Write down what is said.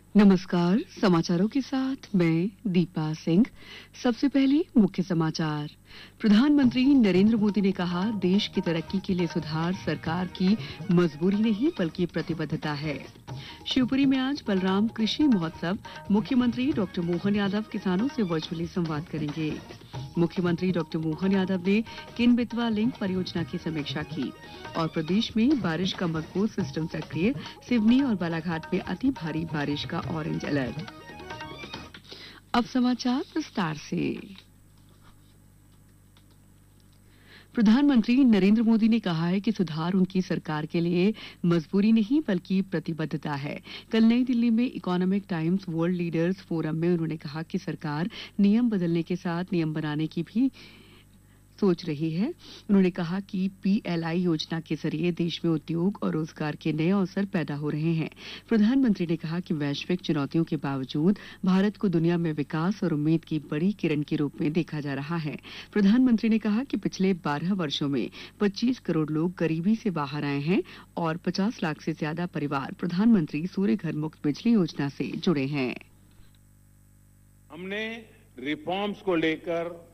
नमस्कार, समाचारों के साथ मैं दीपा सिंह। सबसे पहले मुख्य समाचार। प्रधानमंत्री नरेंद्र मोदी ने कहा, देश की तरक्की के लिए सुधार सरकार की मजबूरी नहीं बल्कि प्रतिबद्धता है। शिवपुरी में आज बलराम कृषि महोत्सव, मुख्यमंत्री डॉक्टर मोहन यादव किसानों से वर्चुअली संवाद करेंगे। मुख्यमंत्री डॉक्टर मोहन यादव ने किन बेतवा लिंक परियोजना की समीक्षा की और प्रदेश में बारिश का मजबूत सिस्टम सक्रिय, सिवनी और बालाघाट में अति भारी बारिश का ऑरेंज अलर्ट। अब समाचार विस्तार से। प्रधानमंत्री नरेंद्र मोदी ने कहा है कि सुधार उनकी सरकार के लिए मजबूरी नहीं बल्कि प्रतिबद्धता है। कल नई दिल्ली में economic times world leaders forum में उन्होंने कहा कि सरकार नियम बदलने के साथ नियम बनाने की भी सोच रही है। उन्होंने कहा कि पीएलआई योजना के जरिए देश में उद्योग और रोजगार के नए अवसर पैदा हो रहे हैं। प्रधानमंत्री ने कहा कि वैश्विक चुनौतियों के बावजूद भारत को दुनिया में विकास और उम्मीद की बड़ी किरण के रूप में देखा जा रहा है। प्रधानमंत्री ने कहा कि पिछले 12 वर्षों में 25 करोड़ लोग गरीबी से बाहर आए हैं और 50 लाख से ज्यादा परिवार प्रधानमंत्री सूर्य घर मुक्त बिजली योजना से जुड़े हैं। हमने रिफॉर्म्स को लेकर